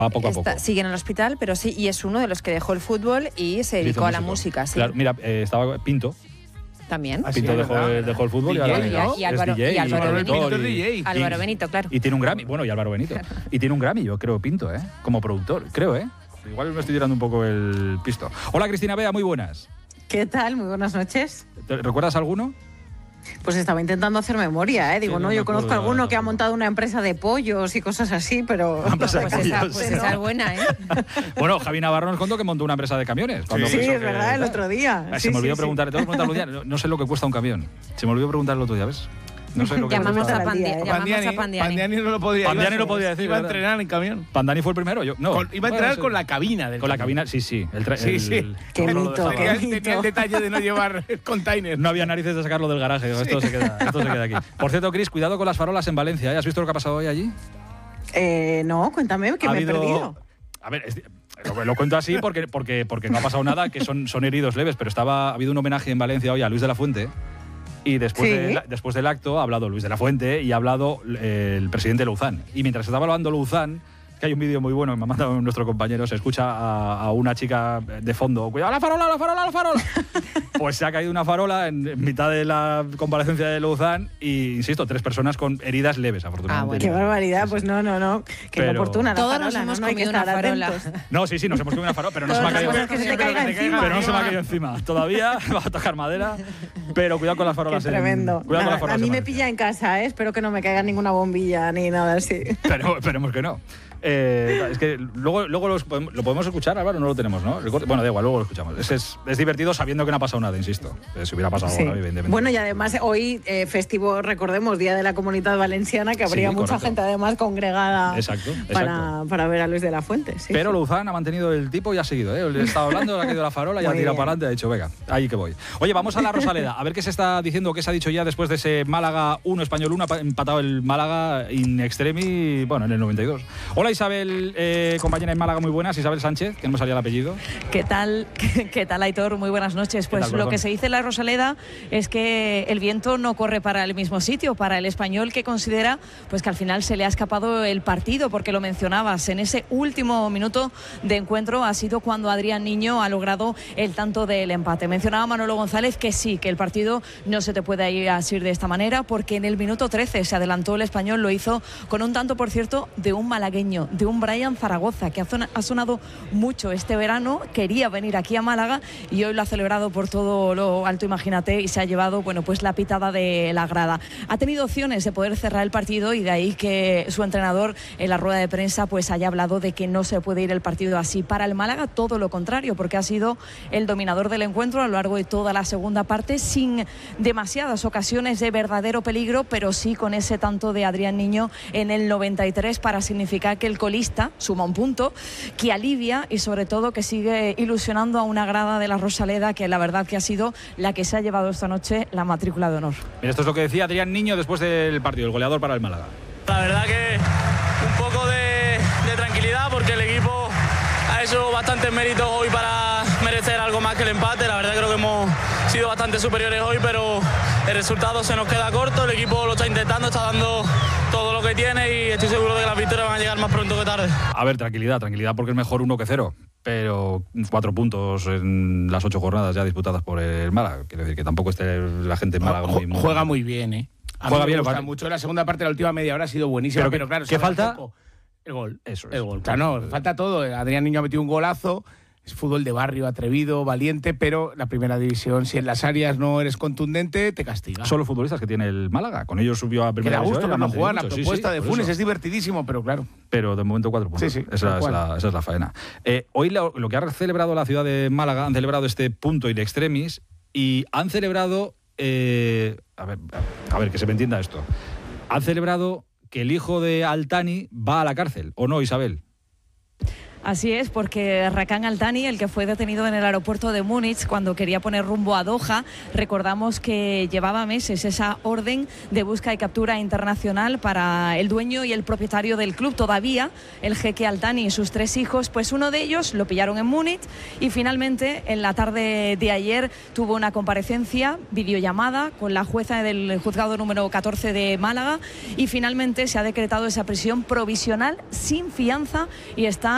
Va poco a poco. Sigue en el hospital, pero sí, y es uno de los que dejó el fútbol y se dedicó a la música. Sí. Claro, mira, estaba Pinto. También. Pinto dejó el fútbol y Álvaro Benito. Álvaro Benito, claro. Y tiene un Grammy. Bueno, y Álvaro Benito. Y tiene un Grammy, yo creo, Pinto, como productor, creo, Igual me estoy tirando un poco el pisto. Hola, Cristina Bea, muy buenas. ¿Qué tal? Muy buenas noches. ¿Recuerdas alguno? Pues estaba intentando hacer memoria, Digo, sí, no, yo conozco a alguno que ha montado una empresa de pollos y cosas así, pero... Esa es buena, Bueno, Javi Navarro nos contó que montó una empresa de camiones. Sí, es verdad, el otro día. Se me olvidó preguntarle, tengo que preguntarle un día, no sé lo que cuesta un camión. Se me olvidó preguntarle el otro día, ¿ves? No sé lo que llamamos cuesta. a Pandiani. Pandiani no lo podía Pandiani lo podía decir. Iba a entrenar en camión. Pandani fue el primero. Iba a entrenar con la cabina del Con la camión. cabina, sí. Qué mito, qué mito. Tenía el detalle de no llevar container. No había narices de sacarlo del garaje. Esto se queda aquí. Por cierto, Cris, cuidado con las farolas en Valencia. ¿Has visto lo que ha pasado hoy allí? No, cuéntame, que me he perdido. A ver, lo cuento así porque no ha pasado nada, que son heridos leves, pero ha habido un homenaje en Valencia hoy a Luis de la Fuente. Y después del acto ha hablado Luis de la Fuente y ha hablado el presidente Louzán. Y mientras estaba hablando Louzán, que hay un vídeo muy bueno que me ha mandado nuestro compañero, se escucha a una chica de fondo, ¡cuidado, la farola, la farola, la farola! Pues se ha caído una farola en mitad de la comparecencia de Louzán y, insisto, 3 personas con heridas leves, afortunadamente. Qué barbaridad, pues no, qué inoportuna la todos farola. nos hemos no hay que comido estar una farola. atentos. No, sí, nos hemos comido una farola, pero no se me ha caído. Que se te caiga encima. Pero no se me ha caído encima. Todavía va a tocar madera, pero cuidado con las farolas. Qué tremendo. Cuidado con las farolas. A mí me pilla en casa, espero que no me caiga ninguna bombilla ni nada así. Pero esperemos que no. Es que luego lo podemos escuchar, Álvaro, no lo tenemos, ¿no? Bueno, da igual, luego lo escuchamos. Es divertido sabiendo que no ha pasado nada, insisto. Si hubiera pasado algo, evidentemente. Bueno, y además hoy, festivo, recordemos, Día de la Comunidad Valenciana, que habría mucha gente además congregada para ver a Luis de la Fuente. Pero Louzán ha mantenido el tipo y ha seguido, Le estaba hablando, le ha caído la farola y ha tirado para adelante, ha dicho, venga, ahí que voy. Oye, vamos a la Rosaleda, a ver qué se está diciendo, qué se ha dicho ya después de ese Málaga 1, Español 1, empatado el Málaga in extremis, bueno, en el 92. Hola, Isabel, compañera en Málaga, muy buenas. Isabel Sánchez, que no me salía el apellido. ¿Qué tal, Aitor? Muy buenas noches. Pues lo que se dice en la Rosaleda es que el viento no corre para el mismo sitio, para el Español, que considera pues que al final se le ha escapado el partido, porque lo mencionabas, en ese último minuto de encuentro ha sido cuando Adrián Niño ha logrado el tanto del empate. Mencionaba Manolo González que sí, que el partido no se te puede ir así de esta manera, porque en el minuto 13 se adelantó el Español, lo hizo con un tanto, por cierto, de un malagueño, de un Brian Zaragoza, que ha sonado mucho este verano, quería venir aquí a Málaga y hoy lo ha celebrado por todo lo alto, imagínate, y se ha llevado, bueno, pues la pitada de la grada. Ha tenido opciones de poder cerrar el partido y de ahí que su entrenador en la rueda de prensa pues haya hablado de que no se puede ir el partido así. Para el Málaga todo lo contrario, porque ha sido el dominador del encuentro a lo largo de toda la segunda parte, sin demasiadas ocasiones de verdadero peligro, pero sí con ese tanto de Adrián Niño en el 93 para significar que el colista suma un punto, que alivia y sobre todo que sigue ilusionando a una grada de la Rosaleda que la verdad que ha sido la que se ha llevado esta noche la matrícula de honor. Mira, esto es lo que decía Adrián Niño después del partido, el goleador para el Málaga. La verdad que un poco de tranquilidad, porque el equipo ha hecho bastantes méritos hoy para merecer algo más que el empate. La verdad creo que hemos sido bastante superiores hoy, pero el resultado se nos queda corto. El equipo lo está intentando, está dando todo lo que tiene y estoy seguro de que las victorias van a llegar más pronto que tarde. A ver, tranquilidad porque es mejor 1 que 0. Pero 4 puntos en las 8 jornadas ya disputadas por el Málaga. Quiero decir que tampoco esté la gente en Málaga muy... Juega muy bien, Juega bien, me gusta mucho. La segunda parte, la última media hora ha sido buenísima, pero claro, ¿qué falta? El gol. Eso es. El gol. Claro, falta todo. Adrián Niño ha metido un golazo. Es fútbol de barrio, atrevido, valiente, pero la primera división, si en las áreas no eres contundente, te castiga. Son los futbolistas que tiene el Málaga. Con ellos subió a primera división. Que da gusto cuando juegan. La propuesta de Funes es divertidísimo, pero claro. Pero de momento 4 puntos. Sí, esa es la faena. Hoy lo que ha celebrado la ciudad de Málaga, han celebrado este punto in extremis y han celebrado... a ver, que se me entienda esto. Han celebrado que el hijo de Altani va a la cárcel, ¿o no, Isabel? Así es, porque Rakan Altani, el que fue detenido en el aeropuerto de Múnich cuando quería poner rumbo a Doha, recordamos que llevaba meses esa orden de busca y captura internacional para el dueño y el propietario del club. Todavía el jeque Altani y sus 3 hijos, pues uno de ellos lo pillaron en Múnich y finalmente en la tarde de ayer tuvo una comparecencia, videollamada con la jueza del juzgado número 14 de Málaga y finalmente se ha decretado esa prisión provisional sin fianza y está